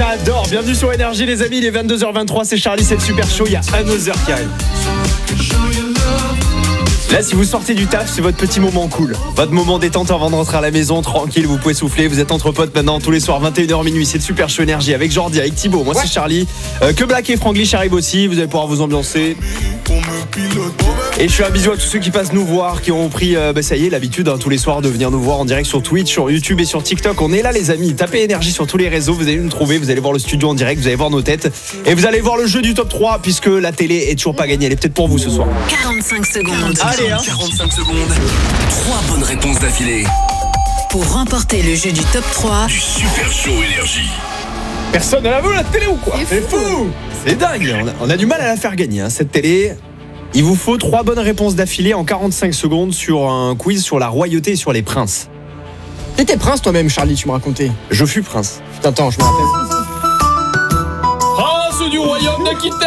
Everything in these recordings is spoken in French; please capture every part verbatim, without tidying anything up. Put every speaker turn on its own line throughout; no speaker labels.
J'adore. Bienvenue sur Énergie les amis, il est vingt-deux heures vingt-trois, c'est Charlie, c'est le super show, il y a Another qui arrive. Là, si vous sortez du taf, c'est votre petit moment cool. Votre moment détente avant de rentrer à la maison, tranquille, vous pouvez souffler. Vous êtes entre potes maintenant, tous les soirs, vingt et une heures minuit. C'est le super show Énergie avec Jordi, avec Thibaut. Moi, ouais. C'est Charlie. Euh, que Black et Franglish arrivent aussi. Vous allez pouvoir vous ambiancer. Et je fais un bisou à tous ceux qui passent nous voir, qui ont pris, euh, bah, ça y est, l'habitude hein, tous les soirs de venir nous voir en direct sur Twitch, sur YouTube et sur TikTok. On est là, les amis. Tapez Énergie sur tous les réseaux. Vous allez nous trouver. Vous allez voir le studio en direct. Vous allez voir nos têtes. Et vous allez voir le jeu du top trois, puisque la télé est toujours pas gagnée. Elle est peut-être pour vous ce soir.
quarante-cinq secondes.
Allez, hein.
quarante-cinq secondes. Trois bonnes réponses d'affilée
pour remporter le jeu du top trois
du super show Énergie.
Personne n'a la vu la télé ou quoi?
C'est fou.
fou. C'est dingue. On a, on a du mal à la faire gagner hein, cette télé. Il vous faut trois bonnes réponses d'affilée en quarante-cinq secondes sur un quiz sur la royauté et sur les princes.
T'étais prince toi-même, Charlie, tu me racontais.
Je fus prince.
Putain, attends, je me rappelle.
Prince du royaume d'Aquitaine.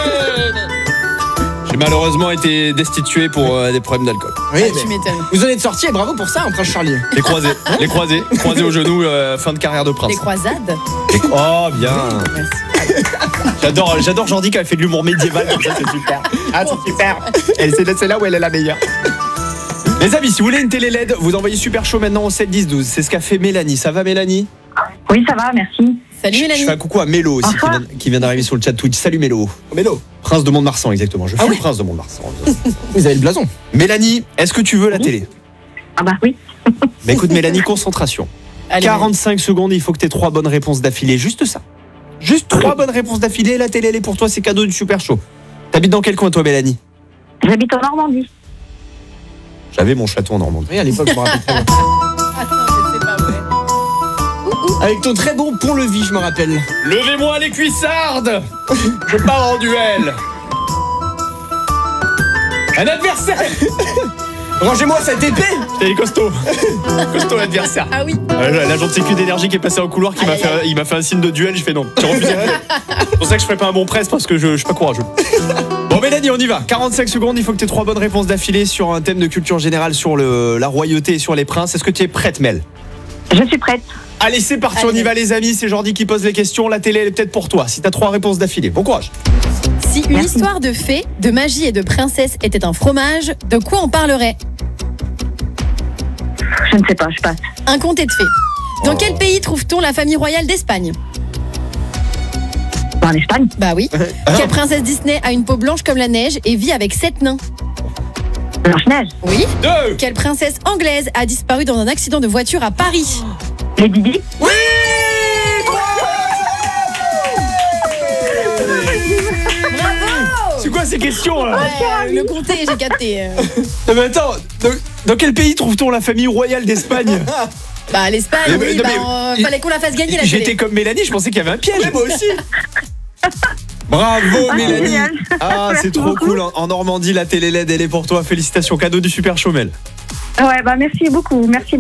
J'ai malheureusement été destitué pour euh, des problèmes d'alcool.
Oui,
Ah,
mais
tu m'étonnes.
vous en êtes sortis et bravo pour ça, hein, prince Charlie.
Les croisés, les croisés, croisés au genou, euh, fin de carrière de prince.
Les croisades.
Les- Oh bien. J'adore, j'adore Jordi quand elle fait de l'humour médiéval comme ça, c'est super. Ah c'est super. Elle, c'est, c'est là où elle est la meilleure. Les amis, si vous voulez une télé L E D, vous envoyez super chaud maintenant au sept dix douze. C'est ce qu'a fait Mélanie. Ça va Mélanie?
Oui, ça va, merci.
Salut
Je
Mélanie.
fais un coucou à Mélo aussi qui vient, qui vient d'arriver sur le chat Twitch. Salut Mélo.
Mélo,
Prince de Mont-de-Marsan exactement. Je suis
Ah oui.
prince de Mont-de-Marsan.
vous avez le blason.
Mélanie, est-ce que tu veux la télé?
Ah bah oui.
Bah écoute Mélanie, concentration.
Allez,
quarante-cinq secondes, il faut que tu aies trois bonnes réponses d'affilée, juste ça. Juste trois bonnes réponses d'affilée, la télé elle est pour toi, c'est cadeau du super show. T'habites dans quel coin toi Mélanie?
J'habite en Normandie.
J'avais mon château en Normandie.
Oui, à l'époque, je me rappelle très bien.
Attends, mais c'est pas vrai.
Avec ton très bon pont-levis, je me rappelle.
Levez-moi les cuissardes. Je pars en duel. Un adversaire.
Rangez-moi cette épée.
T'es costaud. Costaud l'adversaire.
Ah oui.
Euh, L'agent de sécu d'énergie qui est passé au couloir, qui m'a
Aïe,
fait,
aïe,
il m'a fait un signe de duel, je fais non. J'ai refusé. C'est pour ça que je ferai pas un bon presse parce que je, je suis pas courageux. Bon Mélanie, on y va. quarante-cinq secondes, il faut que tu aies trois bonnes réponses d'affilée sur un thème de culture générale sur le, la royauté et sur les princes. Est-ce que tu es prête Mel?
Je suis prête.
Allez, c'est parti,
Allez.
on y va les amis, c'est Jordi qui pose les questions, la télé elle est peut-être pour toi. Si t'as trois réponses d'affilée, bon courage.
Si une
Merci.
histoire de fées, de magie et de princesse était un fromage, de quoi on parlerait?
Je ne sais pas, je passe.
Un conte de fées. Dans
Oh.
quel pays trouve-t-on la famille royale d'Espagne?
En Espagne.
Bah oui. Quelle princesse Disney a une peau blanche comme la neige et vit avec sept nains?
Blanche-Neige.
Oui.
Deux.
Quelle princesse anglaise a disparu dans un accident de voiture à Paris?
Les Didi.
Oui.
Bravo.
C'est quoi ces questions là?
Ouais, le comté, j'ai capté. euh.
Non, mais attends, dans, dans quel pays trouve-t-on la famille royale d'Espagne?
Bah l'Espagne,
Mais-
oui,
non,
bah,
mais-
euh, fallait qu'on la fasse gagner la
J'étais
télé.
comme Mélanie, je pensais qu'il y avait un piège.
Oui, moi aussi.
Bravo
Ah,
Mélanie.
génial.
Ah c'est
Merci
trop
beaucoup.
cool. En, en Normandie, la télé L E D elle est pour toi. Félicitations, cadeau du super show Mel.
Ouais, bah merci beaucoup. Merci